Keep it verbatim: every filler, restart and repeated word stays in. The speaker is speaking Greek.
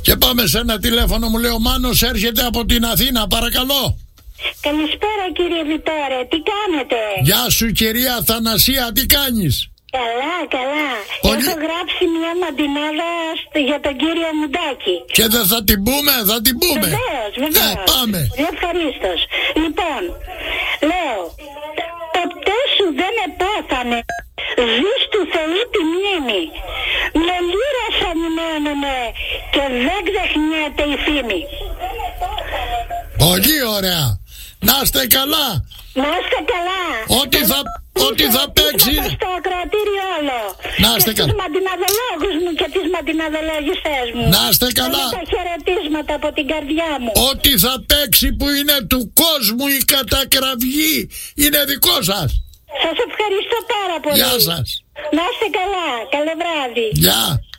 Και πάμε σε ένα τηλέφωνο, μου λέει ο Μάνος, έρχεται από την Αθήνα, παρακαλώ. Καλησπέρα κύριε Βιτόρε, τι κάνετε? Γεια σου κυρία Θανασία, τι κάνεις? Καλά, καλά. Πολύ... Έχω γράψει μια μαντινάδα για τον κύριο Μουντάκη. Και δεν θα την πούμε, θα την πούμε. Βεβαίως, βεβαίως. Ε, πάμε. Πολύ ευχαρίστως. Λοιπόν, λέω, ποτέ σου δεν επέθανε, ζεις του Θεού τη μνήμη. Με λύρα ανημένουνε και δεν ξεχνιέται η φήμη. Πολύ ωραία. Να είστε καλά. Να είστε καλά. Ό,τι θα, ό,τι θα παίξει. Στο ακροατήριο όλο. Να είστε καλά. Και τους μαντιναδολόγους μου και τις μαντιναδολόγισσές μου. Να είστε καλά. Και τα χαιρετίσματα από την καρδιά μου. Ό,τι θα παίξει που είναι του κόσμου η κατακραυγή είναι δικό σας. Σας ευχαριστώ πάρα πολύ. Γεια σας. Να είστε καλά. Καλό βράδυ. Γεια.